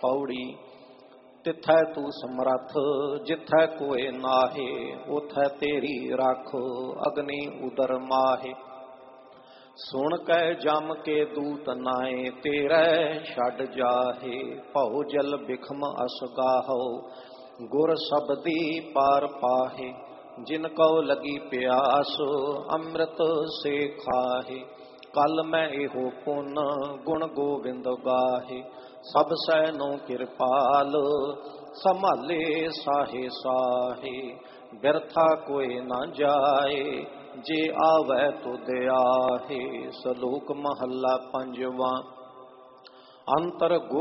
पौड़ी। तिथै तू समरथ जिथै कोय नाहे, उथै तेरी राख अग्नि उदर माहे। सुन कै जम के दूत नाए, तेरै छड़ जाहे। भौ जल बिखम अस गाहो, गुर शब्दी पार पाहे। जिन को लगी प्यास, अमृत से खाहे। कल मैं एहो पुन गुण गोविंद गाहे। सब सैनो कृपाल, संभाले साहे साहे। बिरथा कोई न जाए, जे आवे तुध आहे। सलोक महला पंजवा। अंतर गुर